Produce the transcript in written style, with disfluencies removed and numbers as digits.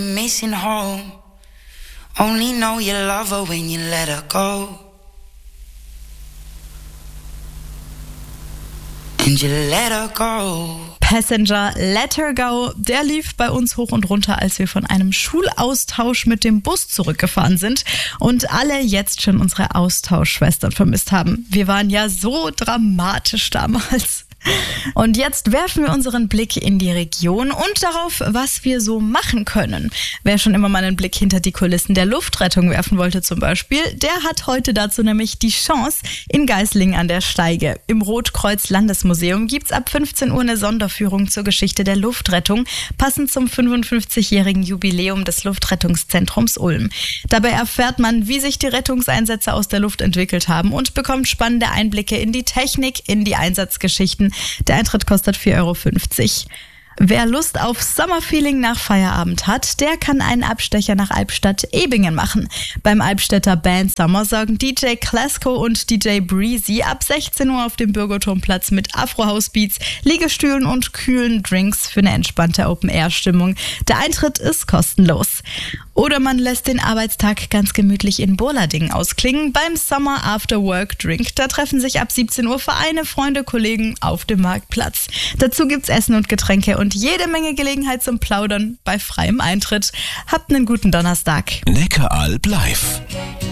Missing home. Only know you love her when you let her go. And you let her go. Passenger, Let Her Go, der lief bei uns hoch und runter, als wir von einem Schulaustausch mit dem Bus zurückgefahren sind und alle jetzt schon unsere Austauschschwestern vermisst haben. Wir waren ja so dramatisch damals. Und jetzt werfen wir unseren Blick in die Region und darauf, was wir so machen können. Wer schon immer mal einen Blick hinter die Kulissen der Luftrettung werfen wollte zum Beispiel, der hat heute dazu nämlich die Chance in Geislingen an der Steige. Im Rotkreuz-Landesmuseum gibt's ab 15 Uhr eine Sonderführung zur Geschichte der Luftrettung, passend zum 55-jährigen Jubiläum des Luftrettungszentrums Ulm. Dabei erfährt man, wie sich die Rettungseinsätze aus der Luft entwickelt haben und bekommt spannende Einblicke in die Technik, in die Einsatzgeschichten. Der Eintritt kostet 4,50 €. Wer Lust auf Sommerfeeling nach Feierabend hat, der kann einen Abstecher nach Albstadt-Ebingen machen. Beim Albstädter Band Summer sorgen DJ Clasko und DJ Breezy ab 16 Uhr auf dem Bürgerturmplatz mit Afro-House-Beats, Liegestühlen und kühlen Drinks für eine entspannte Open-Air-Stimmung. Der Eintritt ist kostenlos. Oder man lässt den Arbeitstag ganz gemütlich in Burlading ausklingen beim Summer After Work Drink. Da treffen sich ab 17 Uhr Vereine, Freunde, Kollegen auf dem Marktplatz. Dazu gibt's Essen und Getränke und jede Menge Gelegenheit zum Plaudern bei freiem Eintritt. Habt einen guten Donnerstag. Neckaralb live.